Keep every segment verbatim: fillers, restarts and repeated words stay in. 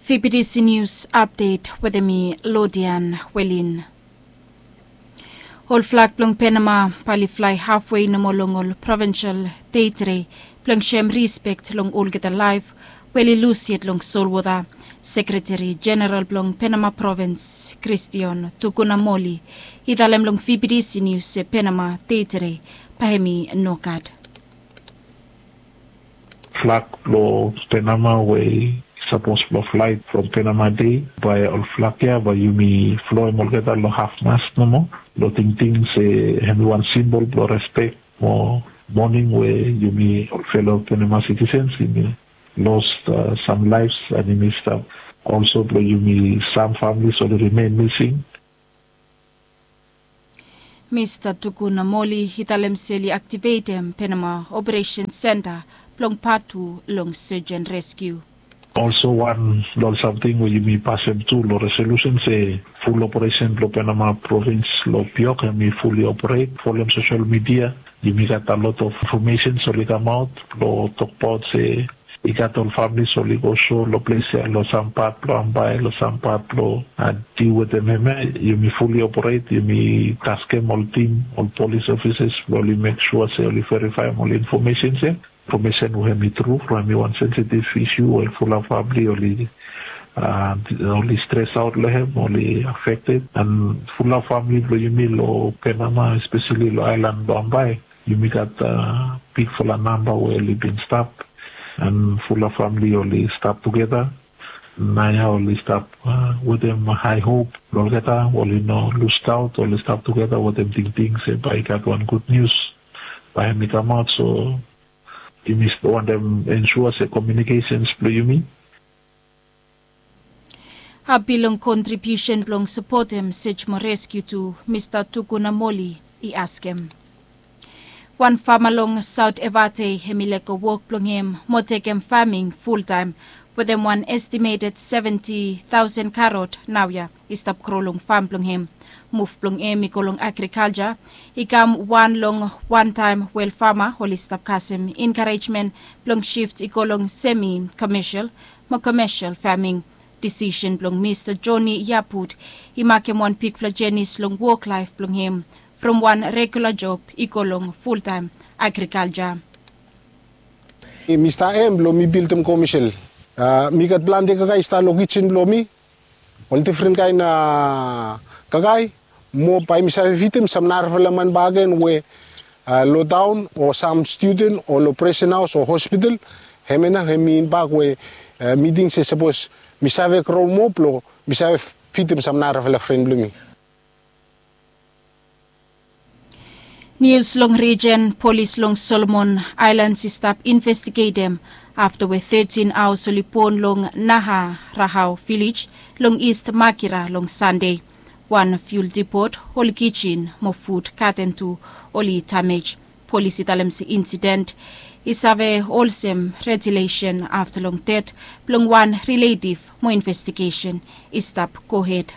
V B D C News Update with me, Lodian Welin. All flag plong Panama pali fly halfway no molongol provincial theatre plong shem respect long all get alive weli luciet long solwoda Secretary General plong Panama Province Christian Tukunamoli idalem long V B D C News Panama theatre pahemi nokad. Flag plong Panama way supposed to flight from Panama Day by all flakia by Yumi flow molgeta lo half mast no mo lo ting ting se hemi one symbol lo respect mo morning where Yumi all fellow Panama citizens Yumi lost uh, some lives and Yumi stuff also lo Yumi some families so they remain missing. Mister Tukunamoli hitalem seli activatem Panama Operation Center plong patu long search and rescue. Also one lo something where you may pass them to lo resolution say full operation lo Panama province lo piok and me fully operate for them social media you may got a lot of information so they come out lo talk about say you got all families so they go show lo place lo sampat lo ambay lo sampat lo and deal with them you may fully operate you may task them all team all police officers only make sure say only verify all information say information we have me through from me one sensitive issue or full of family only uh, only stress out lehem only affected and full of family lo yumi lo Panama especially lo island Bombay yumi got uh, big full of number where they been stopped and full of family only stop together Naya only stop uh, with them high hope lo geta only no lose out only stop together with them think things say by got one good news by me come out so you must want them ensure the communications play you mean? A bilong contribution plong support him sage mo rescue to Mister Tukunamoli I ask him. One farmer long South Evate hemileko work plong him mo take him farming full time with them one estimated seventy thousand carrot now ya istap krolong farm plong him. Move plong emi kolong agriculture ikam one long one time well farmer holistap kasim encouragement plong shift ikolong semi commercial mo commercial farming decision plong Mister Johnny Yaput imakem one pick flagenis long work life plong him from one regular job ikolong full time agriculture. Mister M lo mi build commercial uh, mi gat blande kagay sta logicin lo mi all different kind na kagay mo pa misa vitim sam narvalaman bagen we uh, low down or some student or operation house or hospital hemena hemin bag we uh, meeting se suppose misave kro moplo misave vitim sam narvala friend blumi. News long region police long Solomon Islands stop investigate them after we thirteen hours solipon long Naha Rahau village long East Makira long Sunday. One fuel depot, Holy Kitchen, mo food carton to Oli damage. Police italem si incident. Isave wholesome retaliation after long death. Long one relative mo investigation. Istap go ahead.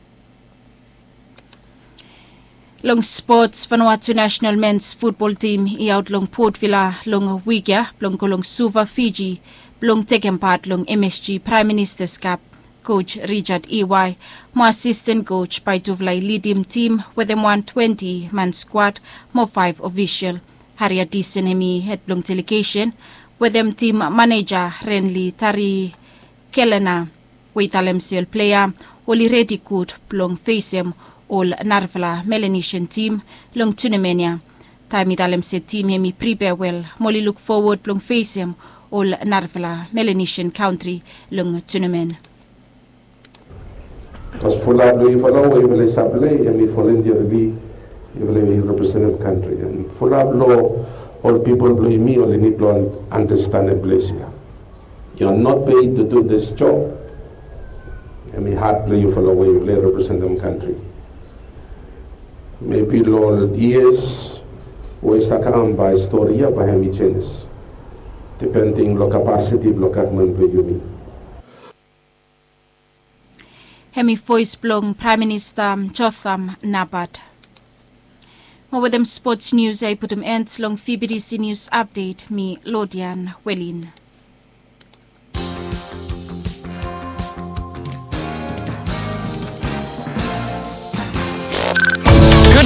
Long sports Vanuatu national men's football team I out long Port Vila long Wigia long kolong Suva Fiji long taken part long M S G Prime Minister's Cup. Coach Richard E Y, mo assistant coach by Tuvlai lead him team with them one twenty man squad, mo five official. Harriet Disenemi head long delegation with them team manager Renly Tari Kelena, with alem seal player, Oli ready good plong face him all Narvala Melanesian team long Tunimenia. Time it alem said team hemi prepare well, molly look forward plong face him all Narvala Melanesian country long Tunimen. Because for that, we follow we will supply and we volunteer we will represent the country. And for that law, all people blame me only need to understand the place here. You are not paid to do this job. And we hardly you follow we will represent the country. Maybe law years we start by story by hemi changes. Depending on capacity of government you mean. Hemi voice blong Prime Minister Jotham Nabat. More with them sports news I put them ends long V B D C News Update me Lodian Welin.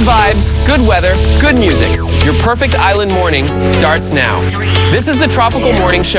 Good vibes, good weather, good music. Your perfect island morning starts now. This is the Tropical Morning Show